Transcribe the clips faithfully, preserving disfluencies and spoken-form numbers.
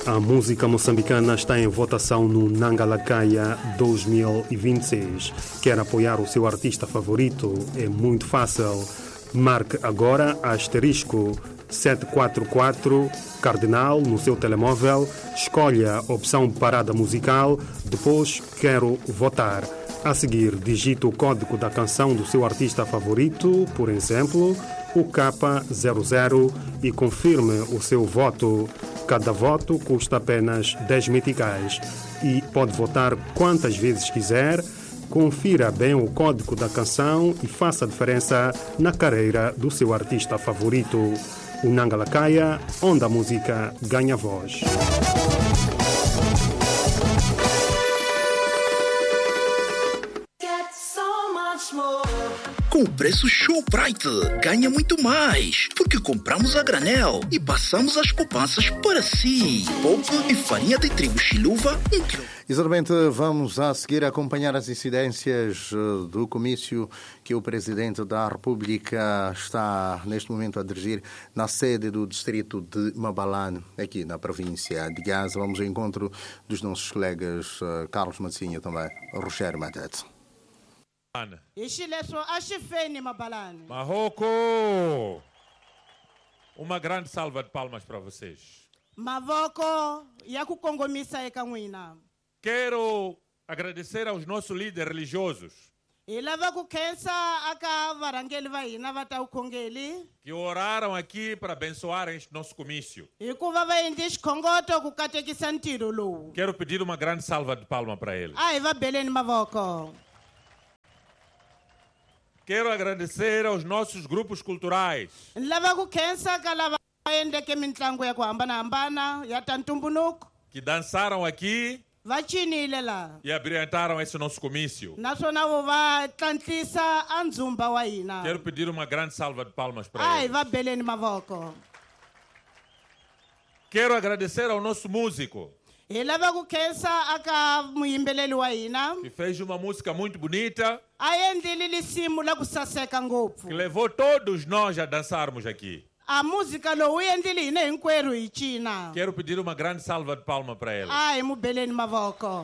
A música moçambicana está em votação no Nangalakaya dois mil e vinte e seis. Quer apoiar o seu artista favorito? É muito fácil. Marque agora asterisco sete quatro quatro Cardinal no seu telemóvel, escolha a opção Parada Musical, depois Quero Votar. A seguir, digite o código da canção do seu artista favorito, por exemplo, o K zero zero, e confirme o seu voto. Cada voto custa apenas dez meticais e pode votar quantas vezes quiser. Confira bem o código da canção e faça a diferença na carreira do seu artista favorito. O Nangalakaya, onde a música ganha voz. Com o preço Shoprite, ganha muito mais, porque compramos a granel e passamos as poupanças para si. Poupe e farinha de trigo Chiluva, um quilo. Exatamente, vamos a seguir acompanhar as incidências do comício que o Presidente da República está neste momento a dirigir na sede do distrito de Mabalane, aqui na província de Gaza. Vamos ao encontro dos nossos colegas Carlos Massinha também, Rogério Matete. Marroco! Uma grande salva de palmas para vocês. Mavoko ya kukongomisa eka n'wina. Quero agradecer aos nossos líderes religiosos Hi lava ku khensa aka varhangeli va hina va ta vukhongeli que oraram aqui para abençoar este nosso comício. hikuva va endle xikhongoto ku katekisa ntirho lowu. Quero pedir uma grande salva de palmas para eles. A hi va beleni mavoko. Quero agradecer aos nossos grupos culturais Ni lava ku khensa ka lava va endleke mitlangu ya ku hambanahambana ya ta ntumbuluko. que dançaram aqui Va cinile laha e abrilhantaram esse nosso comício. naswona vo va tlantlisa a ndzumba wa hina. Quero pedir uma grande salva de palmas para A hi eles. va beleni mavoko. Quero agradecer ao nosso músico Hi lava ku khensa aka muyimbeleli wa hina. que fez uma música muito bonita A endlile lisimu la ku saseka ngopfu. que levou todos nós a dançarmos aqui. A música lowu yi endlile hina hinkwerhu hi cina. Quero pedir uma grande salva de palmas para eles. A hi mu beleni mavoko.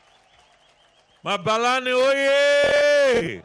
Mabalane, oiê!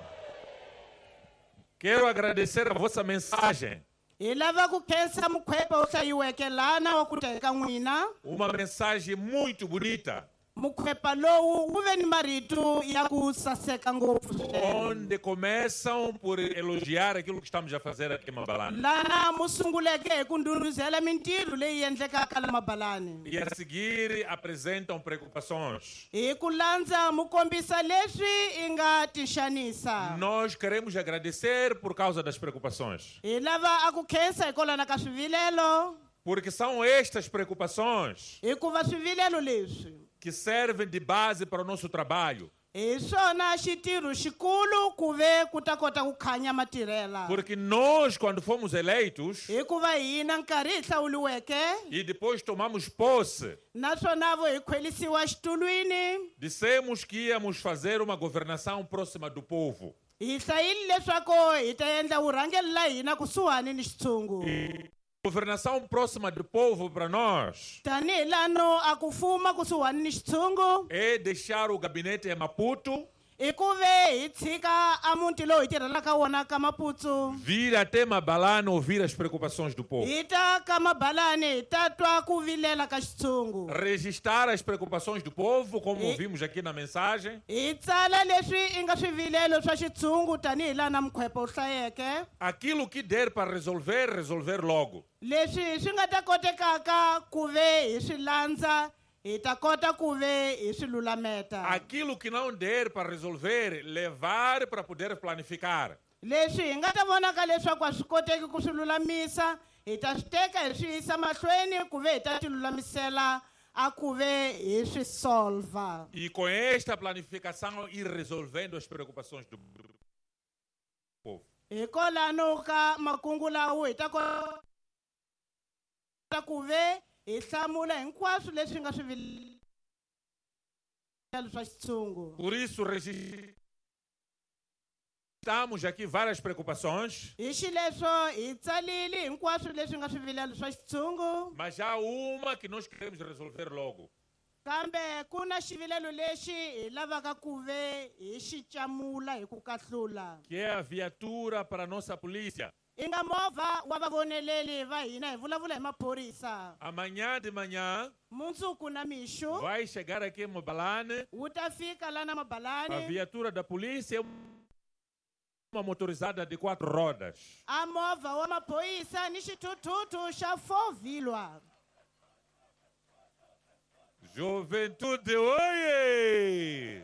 Quero agradecer a vossa mensagem. Hi lava ku khensa mukhwepe wo hlayiweke lana wa ku teka n'wina. Uma mensagem muito bonita, Mukhwepa lowu wu ve ni marito ya ku saseka ngopfu swinene. onde começam por elogiar aquilo que estamos a fazer aqui em Mabalane. Lana mu sunguleke hi ku ndhundhuzela mintirho leyi endlekaka la Mabalani. E a seguir apresentam preocupações. Hi ku landza mu kombisa leswi i nga tixanisa. Nós queremos agradecer por causa das preocupações, Hi lava a ku khensa hikwalaho ka swivilelo. porque são estas preocupações Hikuva swivilelo leswi que servem de base para o nosso trabalho. hi swona xitirho xikulu ku ve ku ta kota ku khanya matirhela. Porque nós, quando fomos eleitos Hikuva hina nkarhi hi hlawuliweke e depois tomamos posse, naswona vo hi khwelisiwa xitulwini. dissemos que íamos fazer uma governação próxima do povo. Hi hlayile leswaku hi ta endla vurhangeli la hina kusuhani ni xitshungu. Governação próxima do povo para nós Tanihi lano a ku fuma kusuhani ni xitshungu é deixar o gabinete em Maputo, i ku ve hi tshika a muti lowu hi tirhelaka wona ka Maputsu. vir até Mabalane ouvir as preocupações do povo, Hi ta ka Mabalani hi ta twa ku vilela ka xitshungu. registrar as preocupações do povo, como E- ouvimos aqui na mensagem, Hi tsala leswi i nga swivilelo swa xitshungu tanihi lana mukhwepa wu hlayeke. aquilo que der para resolver, resolver logo. Leswi swi nga ta kotekaka ku ve hi swi landza hi ta kota ku ve hi swi lulameta. Aquilo que não der para resolver, levar para poder planificar. Leswi hi nga ta vonaka leswaku a swi koteki ku swi lulamisa hi ta swi teka hi swi yisa mahlweni ku ve hi ta ti lulamisela a ku ve hi swi solva. E com esta planificação ir resolvendo as preocupações do povo. Hikwalaho ka makungu lawa hi ta kota ku ve hi hlamula hinkwaswo leswi nga swivilelo swa xitshungu. Por isso, registrar Estamos aqui várias preocupações, hi xileswo hi tsalile hinkwaswo leswi nga swivilelo swa xitshungu, mas há uma que nós queremos resolver logo. kambe ku na xivilelo lexi hi lavaka ku ve hi xi camula hi ku kahlula. Que é a viatura para a nossa polícia. I nga movha wa vavoneleli va hina hi vulavula hi maphorisa. Amanhã de manhã Mundzuku na mixo vai chegar aqui em Mabalane wu ta fika lana a Mabalani. viatura da polícia, uma motorizada de quatro rodas. A movha wa maphorisa ni xithuthuthu xa four wheeler. Juventude, oi!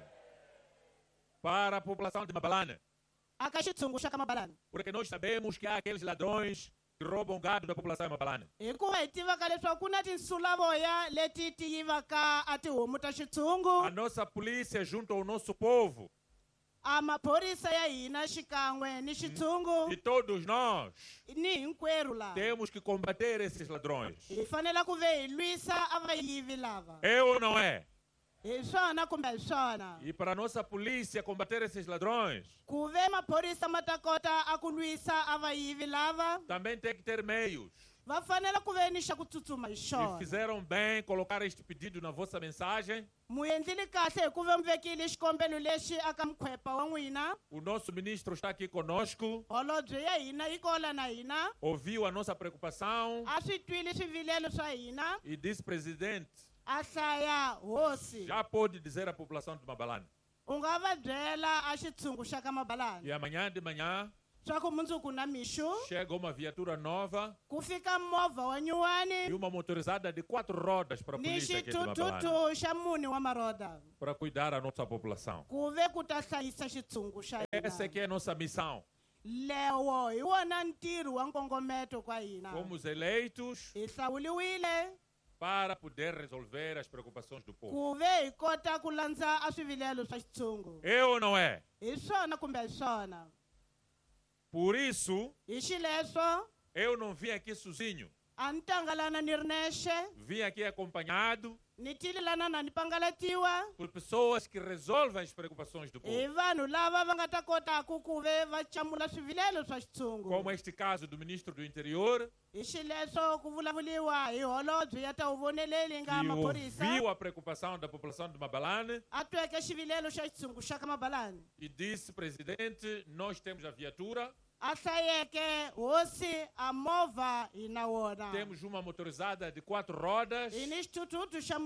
Para a população de Mabalane. Aka xitshungu xa ka Mabalani. Porque nós sabemos que há aqueles ladrões que roubam gado da população de Mabalane. Hikuva hi tivaka leswaku ku na tinsulavoya leti ti yivaka a tihomu ta A xitshungu. nossa polícia, junto ao nosso povo, A maphorisa ya hina xikan'we ni xitshungu e todos nós, ni hinkwerhu laha temos que combater esses ladrões. hi fanele ku ve hi lwisa a vayivi lava. É ou não é? Hi swona kumbe hi swona. E para a nossa polícia combater esses ladrões, Ku ve maphorisa ma ta kota a ku lwisa a vayivi lava, também tem que ter meios. va fanele ku ve ni xa ku tsutsuma hi E xona. fizeram bem colocar este pedido na vossa mensagem. Mu endlile kahle hi ku ve mi vekile xikombelo lexi aka mukhwepa wa n'wina. O nosso ministro está aqui conosco, Holobye ya hina yi kola na hina. ouviu a nossa preocupação A swi twile swivilelo swa hina. e disse, presidente, A hlaya hosi. já pode dizer à população de Mabalane. U nga va byela a xitshungu xa ka Mabalani. E amanhã de manhã Swa ku mundzuku na mixo chega uma viatura nova ku fika movha wa e nyuwani uma motorizada de quatro rodas para a ni polícia aqui de Mabalane, xithuthuthu xa muni wa maroda para cuidar da nossa população. ku ve ku ta hlayisa xitshungu xa Essa hina. aqui é a nossa missão. Lewo hi wona ntirho wa nkongometo kwa hina. Fomos eleitos Hi hlawuliwile para poder resolver as preocupações do povo. ku ve hi kota ku landza a swivilelo swa xitshungu. É ou não é? Hi swona kumbe hi swona. Por isso, Hi xileswo eu não vim aqui sozinho. a ni tangalana ni ri nexe, Vim aqui acompanhado ni tililana na ni pangalatiwa por pessoas que resolvem as preocupações do hi povo. vanhu lava va nga ta kotaku ku ve va camula swivilelo swa xitshungu. Como este caso do ministro do Interior, Hi xileswo ku vulavuliwa hi holobye ya ta huvoneleli nga que maphorisa ouviu a preocupação da população de Mabalane a tweke xivilelo xa xitshungu xa ka Mabalani. e disse, presidente, nós temos a viatura, A hlayeke hosi a movha hi na wona. temos uma motorizada de quatro rodas, Hi ni xithuthuthu xa